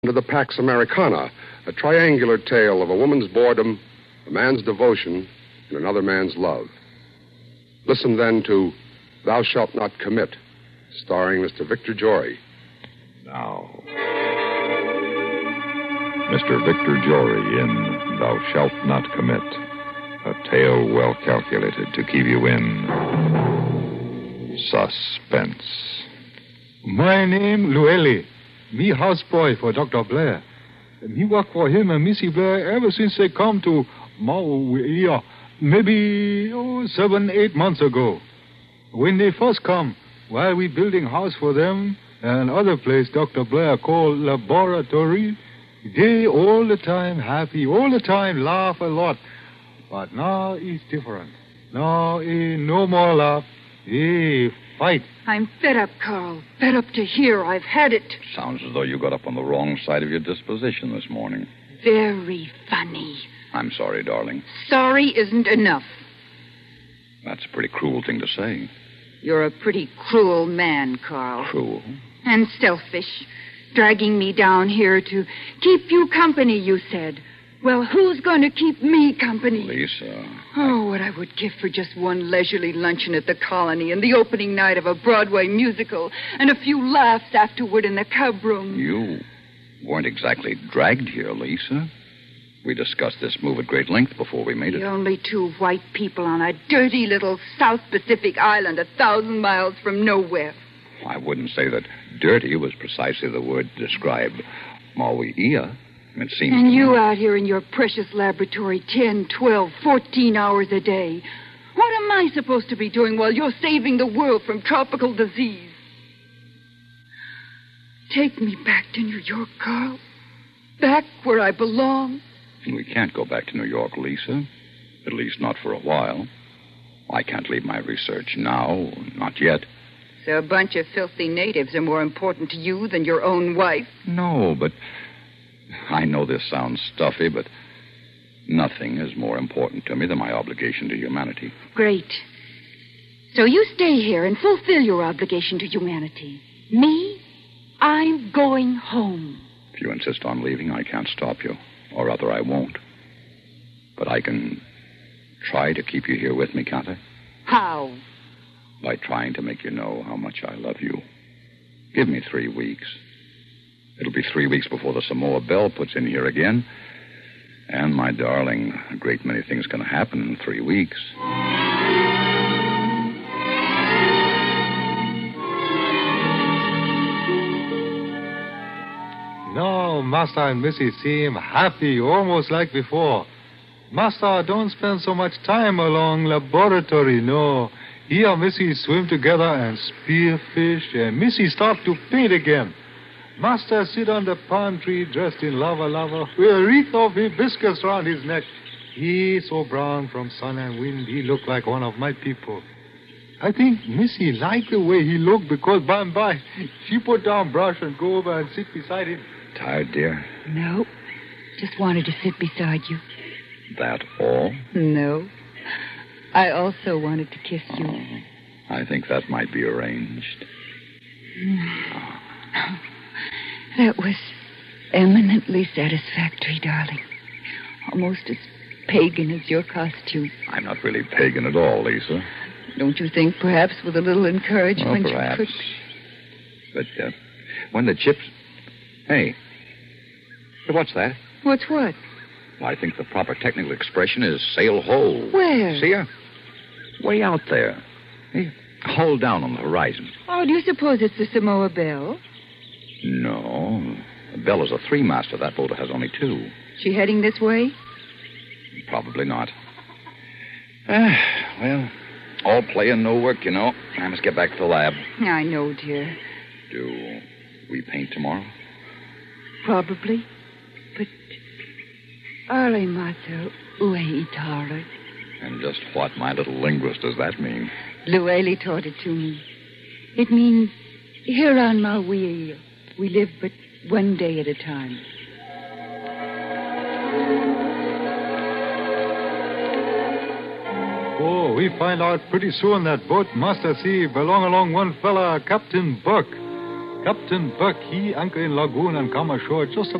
to the Pax Americana, a triangular tale of a woman's boredom, a man's devotion, and another man's love. Listen then to Thou Shalt Not Commit, starring Mr. Victor Jory. Now, Mr. Victor Jory in Thou Shalt Not Commit, a tale well calculated to keep you in suspense. My name, Llewellyn. Me houseboy for Dr. Blair. Me work for him and Missy Blair ever since they come to Maui, maybe 7-8 months ago. When they first come, while we building house for them and other place Dr. Blair called laboratory, they all the time happy, all the time laugh a lot. But now it's different. Now no more laugh. Fight. I'm fed up, Carl. Fed up to here. I've had it. Sounds as though you got up on the wrong side of your disposition this morning. Very funny. I'm sorry, darling. Sorry isn't enough. That's a pretty cruel thing to say. You're a pretty cruel man, Carl. Cruel? And selfish. Dragging me down here to keep you company, you said. Well, who's going to keep me company? Lisa. Oh, what I would give for just one leisurely luncheon at the Colony and the opening night of a Broadway musical and a few laughs afterward in the cub room. You weren't exactly dragged here, Lisa. We discussed this move at great length before we made it. The only two white people on a dirty little South Pacific island 1,000 miles from nowhere. I wouldn't say that dirty was precisely the word to describe Maui-ia. It seems and you out here in your precious laboratory 10, 12, 14 hours a day. What am I supposed to be doing while you're saving the world from tropical disease? Take me back to New York, Carl. Back where I belong. We can't go back to New York, Lisa. At least not for a while. I can't leave my research now. Not yet. So a bunch of filthy natives are more important to you than your own wife? No, but I know this sounds stuffy, but nothing is more important to me than my obligation to humanity. Great. So you stay here and fulfill your obligation to humanity. Me, I'm going home. If you insist on leaving, I can't stop you. Or rather, I won't. But I can try to keep you here with me, can't I? How? By trying to make you know how much I love you. Give me 3 weeks. It'll be 3 weeks before the Samoa Belle puts in here again. And, my darling, a great many things can happen in 3 weeks. No, Master and Missy seem happy, almost like before. Master don't spend so much time along laboratory, no. He and Missy swim together and spearfish, and Missy start to paint again. Master sit on the palm tree dressed in lava with a wreath of hibiscus round his neck. He so brown from sun and wind, he looked like one of my people. I think Missy liked the way he looked because by and by she put down brush and go over and sit beside him. Tired, dear? No. Just wanted to sit beside you. That all? No. I also wanted to kiss you. Oh, I think that might be arranged. That was eminently satisfactory, darling. Almost as pagan as your costume. I'm not really pagan at all, Lisa. Don't you think perhaps with a little encouragement Well, perhaps. you could... But when the chips... Hey, what's that? What's what? I think the proper technical expression is sail ho. Where? See her? Way out there. Hey, hull down on the horizon. Oh, do you suppose it's the Samoa Belle? No. Belle is a 3-master. That boat has only 2. She heading this way? Probably not. Well, all play and no work, you know. I must get back to the lab. I know, dear. Do we paint tomorrow? Probably. But... Ale mato ue itara. And just what, my little linguist, does that mean? Llewellyn taught it to me. It means, here on Maui, we live but one day at a time. Oh, we find out pretty soon that boat Master C belong along one fella, Captain Buck. Captain Buck, he anchor in lagoon and come ashore just